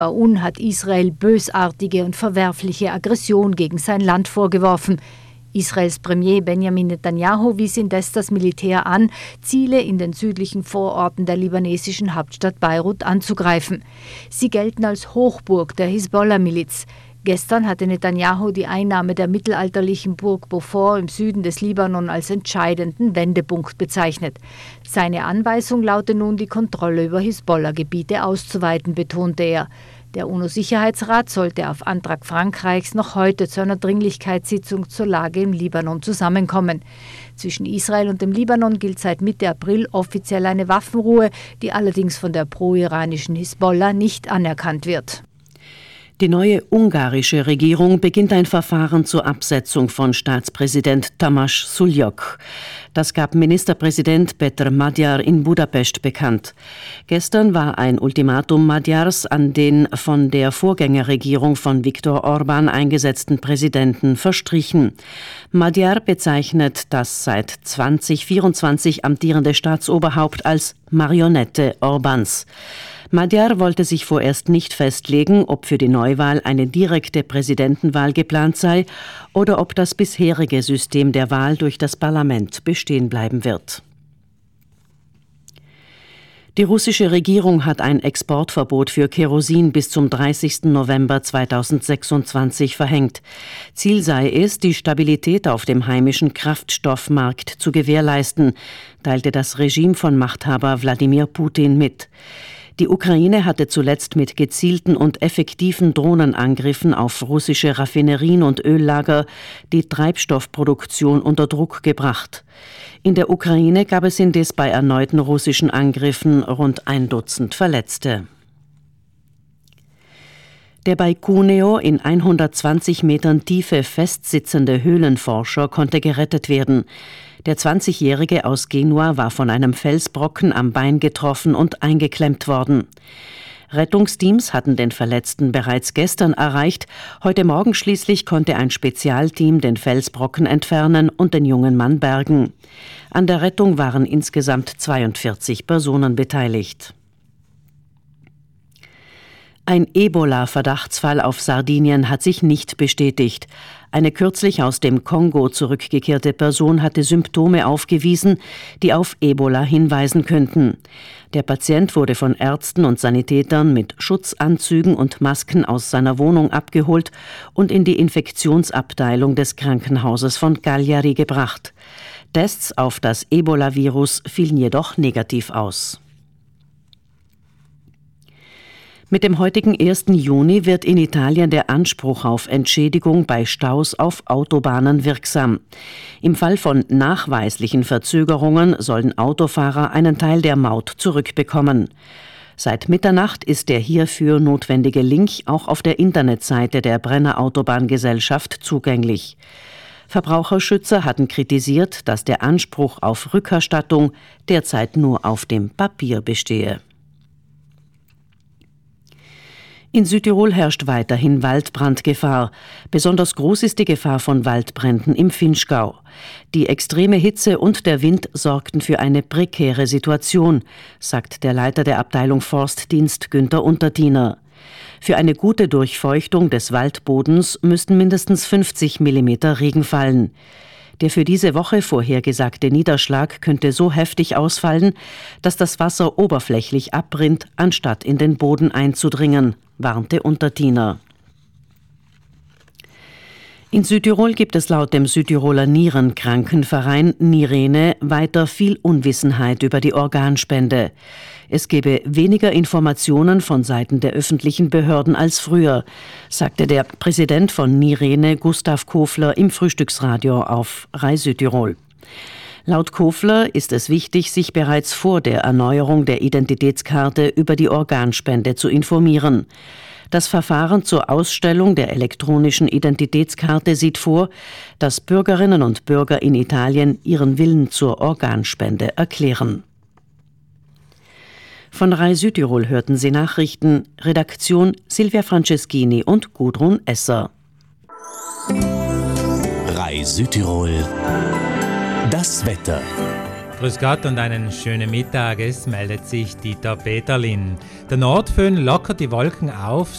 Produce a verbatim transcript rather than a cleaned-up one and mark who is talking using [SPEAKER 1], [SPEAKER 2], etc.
[SPEAKER 1] U N hat Israel bösartige und verwerfliche Aggression gegen sein Land vorgeworfen. Israels Premier Benjamin Netanyahu wies indes das Militär an, Ziele in den südlichen Vororten der libanesischen Hauptstadt Beirut anzugreifen. Sie gelten als Hochburg der Hisbollah-Miliz. Gestern hatte Netanyahu die Einnahme der mittelalterlichen Burg Beaufort im Süden des Libanon als entscheidenden Wendepunkt bezeichnet. Seine Anweisung laute nun, die Kontrolle über Hisbollah-Gebiete auszuweiten, betonte er. Der UNO-Sicherheitsrat sollte auf Antrag Frankreichs noch heute zu einer Dringlichkeitssitzung zur Lage im Libanon zusammenkommen. Zwischen Israel und dem Libanon gilt seit Mitte April offiziell eine Waffenruhe, die allerdings von der pro-iranischen Hisbollah nicht anerkannt wird.
[SPEAKER 2] Die neue ungarische Regierung beginnt ein Verfahren zur Absetzung von Staatspräsident Tamás Sullyk. Das gab Ministerpräsident Péter Magyar in Budapest bekannt. Gestern war ein Ultimatum Magyars an den von der Vorgängerregierung von Viktor Orbán eingesetzten Präsidenten verstrichen. Magyar bezeichnet das seit zweitausendvierundzwanzig amtierende Staatsoberhaupt als Marionette Orbáns. Magyar wollte sich vorerst nicht festlegen, ob für die Neuwahl eine direkte Präsidentenwahl geplant sei oder ob das bisherige System der Wahl durch das Parlament bestehen bleiben wird. Die russische Regierung hat ein Exportverbot für Kerosin bis zum dreißigsten November zweitausendsechsundzwanzig verhängt. Ziel sei es, die Stabilität auf dem heimischen Kraftstoffmarkt zu gewährleisten, teilte das Regime von Machthaber Wladimir Putin mit. Die Ukraine hatte zuletzt mit gezielten und effektiven Drohnenangriffen auf russische Raffinerien und Öllager die Treibstoffproduktion unter Druck gebracht. In der Ukraine gab es indes bei erneuten russischen Angriffen rund ein Dutzend Verletzte. Der bei Cuneo in hundertzwanzig Metern Tiefe festsitzende Höhlenforscher konnte gerettet werden. Der zwanzigjährige aus Genua war von einem Felsbrocken am Bein getroffen und eingeklemmt worden. Rettungsteams hatten den Verletzten bereits gestern erreicht. Heute Morgen schließlich konnte ein Spezialteam den Felsbrocken entfernen und den jungen Mann bergen. An der Rettung waren insgesamt zweiundvierzig Personen beteiligt. Ein Ebola-Verdachtsfall auf Sardinien hat sich nicht bestätigt. Eine kürzlich aus dem Kongo zurückgekehrte Person hatte Symptome aufgewiesen, die auf Ebola hinweisen könnten. Der Patient wurde von Ärzten und Sanitätern mit Schutzanzügen und Masken aus seiner Wohnung abgeholt und in die Infektionsabteilung des Krankenhauses von Cagliari gebracht. Tests auf das Ebola-Virus fielen jedoch negativ aus. Mit dem heutigen ersten Juni wird in Italien der Anspruch auf Entschädigung bei Staus auf Autobahnen wirksam. Im Fall von nachweislichen Verzögerungen sollen Autofahrer einen Teil der Maut zurückbekommen. Seit Mitternacht ist der hierfür notwendige Link auch auf der Internetseite der Brenner Autobahngesellschaft zugänglich. Verbraucherschützer hatten kritisiert, dass der Anspruch auf Rückerstattung derzeit nur auf dem Papier bestehe. In Südtirol herrscht weiterhin Waldbrandgefahr. Besonders groß ist die Gefahr von Waldbränden im Vinschgau. Die extreme Hitze und der Wind sorgten für eine prekäre Situation, sagt der Leiter der Abteilung Forstdienst Günther Untertiner. Für eine gute Durchfeuchtung des Waldbodens müssten mindestens fünfzig Millimeter Regen fallen. Der für diese Woche vorhergesagte Niederschlag könnte so heftig ausfallen, dass das Wasser oberflächlich abrinnt, anstatt in den Boden einzudringen, warnte Untertiner. In Südtirol gibt es laut dem Südtiroler Nierenkrankenverein Nirene weiter viel Unwissenheit über die Organspende. Es gebe weniger Informationen von Seiten der öffentlichen Behörden als früher, sagte der Präsident von Nirene, Gustav Kofler, im Frühstücksradio auf Rai Südtirol. Laut Kofler ist es wichtig, sich bereits vor der Erneuerung der Identitätskarte über die Organspende zu informieren. Das Verfahren zur Ausstellung der elektronischen Identitätskarte sieht vor, dass Bürgerinnen und Bürger in Italien ihren Willen zur Organspende erklären. Von Rai Südtirol hörten Sie Nachrichten, Redaktion Silvia Franceschini und Gudrun Esser.
[SPEAKER 3] Rai Südtirol, das Wetter. Grüß Gott und einen schönen Mittag. Es meldet sich Dieter Peterlin. Der Nordföhn lockert die Wolken auf,